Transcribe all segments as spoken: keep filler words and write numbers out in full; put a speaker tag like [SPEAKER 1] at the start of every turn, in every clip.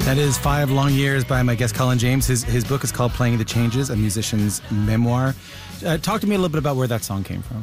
[SPEAKER 1] That is Five Long Years by my guest Colin James. His his book is called Playing the Changes, a musician's memoir. Uh, talk to me a little bit about where that song came from.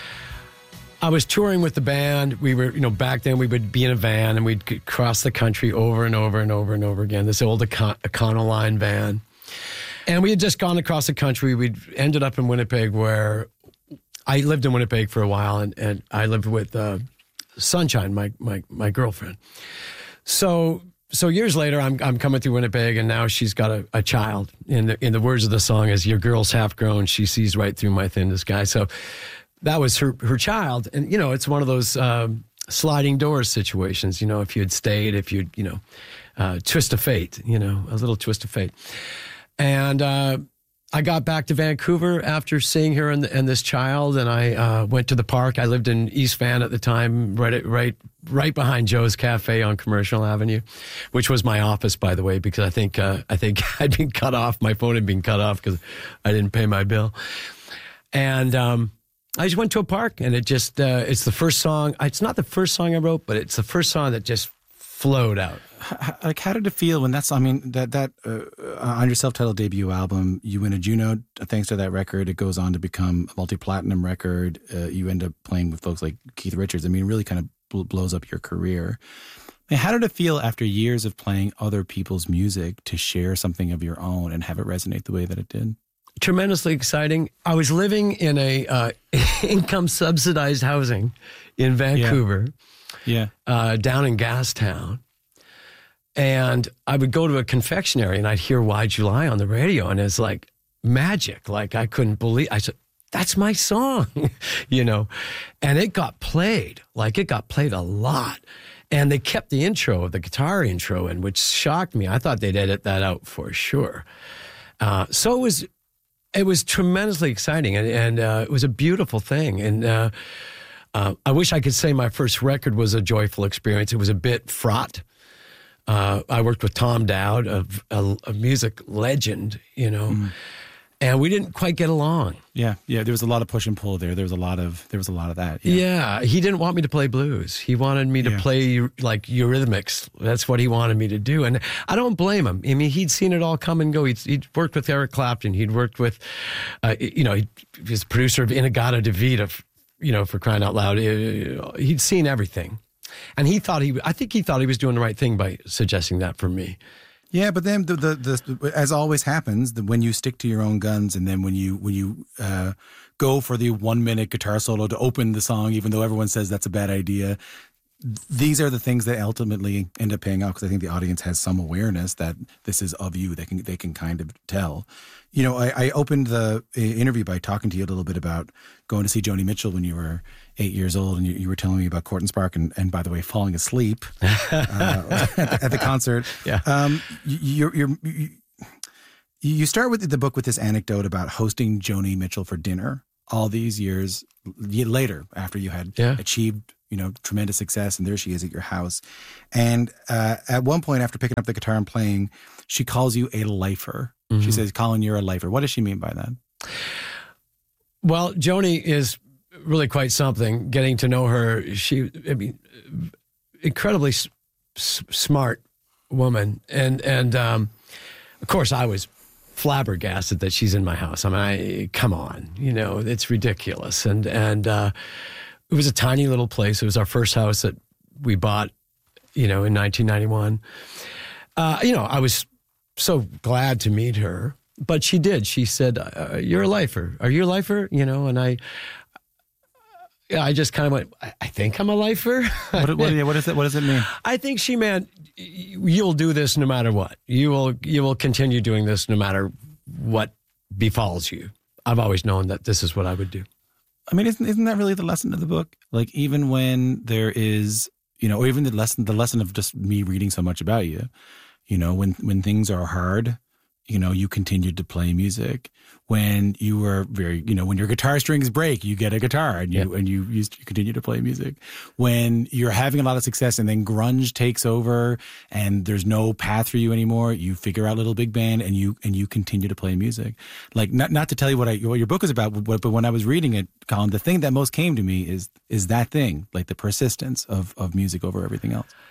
[SPEAKER 2] I was touring with the band. We were, you know, back then we would be in a van and we'd cross the country over and over and over and over again. This old Econ- Econoline van. And we had just gone across the country. We'd ended up in Winnipeg, where I lived in Winnipeg for a while, and, and I lived with uh, Sunshine, my, my my girlfriend. So so years later, I'm I'm coming through Winnipeg, and now she's got a, a child. In the in the words of the song, is "Your girl's half grown. She sees right through my thin disguise." So that was her her child, and you know, it's one of those um, sliding doors situations. You know, if you had stayed, if you'd you know, uh, twist of fate. You know, a little twist of fate. And uh, I got back to Vancouver after seeing her and, and this child, and I uh, went to the park. I lived in East Van at the time, right at, right right behind Joe's Cafe on Commercial Avenue, which was my office, by the way, because I think uh, I think I'd been cut off. My phone had been cut off because I didn't pay my bill. And um, I just went to a park, and it just uh, it's the first song. It's not the first song I wrote, but it's the first song that just flowed out.
[SPEAKER 1] How, like, how did it feel when that's, I mean, that, that uh, on your self-titled debut album, you win a Juno thanks to that record. It goes on to become a multi-platinum record. Uh, you end up playing with folks like Keith Richards. I mean, it really kind of bl- blows up your career. I mean, how did it feel after years of playing other people's music to share something of your own and have it resonate the way that it did?
[SPEAKER 2] Tremendously exciting. I was living in a uh, income subsidized housing in Vancouver.
[SPEAKER 1] Yeah.
[SPEAKER 2] Uh, down in Gastown. And I would go to a confectionery and I'd hear Why July on the radio, and it's like magic. Like, I couldn't believe, I said, that's my song, you know? And it got played, like it got played a lot. And they kept the intro, the guitar intro in, which shocked me. I thought they'd edit that out for sure. Uh, so it was, it was tremendously exciting, and, and uh, it was a beautiful thing. And uh, uh, I wish I could say my first record was a joyful experience. It was a bit fraught. Uh, I worked with Tom Dowd, a, a, a music legend, you know, mm. and we didn't quite get along.
[SPEAKER 1] Yeah, yeah. There was a lot of push and pull there. There was a lot of there was a lot of that.
[SPEAKER 2] Yeah, yeah, he didn't want me to play blues. He wanted me to yeah. play like Eurythmics. That's what he wanted me to do, and I don't blame him. I mean, he'd seen it all come and go. He'd, he'd worked with Eric Clapton. He'd worked with, uh, you know, he was the producer of Inagata Devita, you know, for crying out loud. He'd seen everything. And he thought he, I think he thought he was doing the right thing by suggesting that for me.
[SPEAKER 1] Yeah, but then the, the, the as always happens, the, when you stick to your own guns, and then when you when you uh, go for the one minute guitar solo to open the song, even though everyone says that's a bad idea, these are the things that ultimately end up paying off, because I think the audience has some awareness that this is of you. They can they can kind of tell. You know, I, I opened the interview by talking to you a little bit about going to see Joni Mitchell when you were eight years old, and you, you were telling me about Court and Spark, and, and by the way, falling asleep uh, at, the, at the concert. Yeah. Um, you, you're, you you start with the book with this anecdote about hosting Joni Mitchell for dinner all these years later, after you had yeah. achieved, you know, tremendous success, and there she is at your house. And uh, at one point, after picking up the guitar and playing, she calls you a lifer. Mm-hmm. She says, "Colin, you're a lifer." What does she mean by that?
[SPEAKER 2] Well, Joni is really quite something. Getting to know her, she, I mean, incredibly s- smart woman, and and um, of course, I was flabbergasted that she's in my house. I mean, I, come on, you know, it's ridiculous. And and uh, it was a tiny little place. It was our first house that we bought, you know, in nineteen ninety-one. Uh, you know, I was so glad to meet her, but she did. She said, uh, "You're a lifer. Are you a lifer?" You know, and I, I just kind of went, "I, I think I'm a lifer."
[SPEAKER 1] what, what, what does it? What does it mean?
[SPEAKER 2] I think she meant you'll do this no matter what. You will. You will continue doing this no matter what befalls you. I've always known that this is what I would do.
[SPEAKER 1] I mean, isn't isn't that really the lesson of the book? Like, even when there is, you know, or even the lesson, the lesson of just me reading so much about you. You know, when, when things are hard, you know, you continued to play music. When you were very, you know, when your guitar strings break, you get a guitar and you yep. and you, you continue to play music. When you're having a lot of success and then grunge takes over and there's no path for you anymore, you figure out Little Big Band and you and you continue to play music. Like, not not to tell you what I what your book is about, but, but when I was reading it, Colin, the thing that most came to me is is that thing, like the persistence of of music over everything else.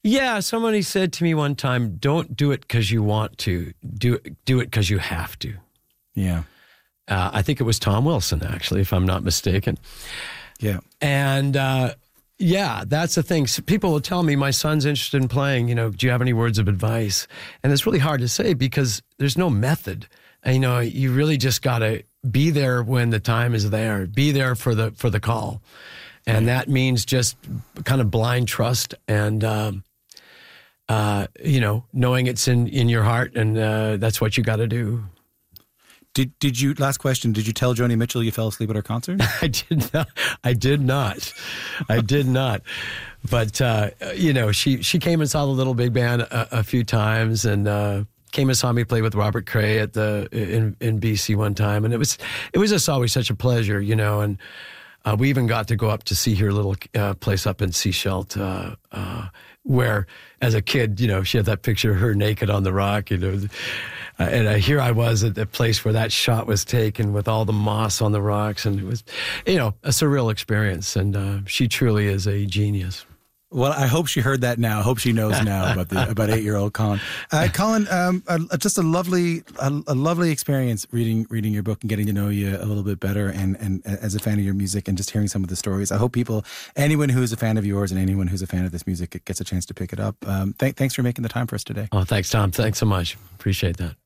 [SPEAKER 2] Yeah, somebody said to me one time, "Don't do it because you want to. Do do it because you have to."
[SPEAKER 1] Yeah.
[SPEAKER 2] Uh, I think it was Tom Wilson, actually, if I'm not mistaken.
[SPEAKER 1] Yeah.
[SPEAKER 2] And uh, yeah, that's the thing. So people will tell me, my son's interested in playing, you know, do you have any words of advice? And it's really hard to say because there's no method. And, you know, you really just got to be there when the time is there. Be there for the for the call. And that means just kind of blind trust and, um, uh, you know, knowing it's in, in your heart, and uh, that's what you got to do.
[SPEAKER 1] Did did you, last question, did you tell Joni Mitchell you fell asleep at her concert?
[SPEAKER 2] I did not. I did not. I did not. But, uh, you know, she, she came and saw the Little Big Band a, a few times, and uh, came and saw me play with Robert Cray at the in, in B C one time. And it was it was just always such a pleasure, you know. And uh, we even got to go up to see her little uh, place up in Sechelt, uh, uh, where, as a kid, you know, she had that picture of her naked on the rock, you know. Uh, and uh, here I was at the place where that shot was taken with all the moss on the rocks. And it was, you know, a surreal experience. And uh, she truly is a genius.
[SPEAKER 1] Well, I hope she heard that now. I hope she knows now about the about eight-year-old Colin. Uh, Colin, um, uh, just a lovely a, a lovely experience reading reading your book and getting to know you a little bit better, and, and as a fan of your music and just hearing some of the stories. I hope people, anyone who's a fan of yours and anyone who's a fan of this music, gets a chance to pick it up. Um, th- thanks for making the time for us today.
[SPEAKER 2] Oh, thanks, Tom. Thanks so much. Appreciate that.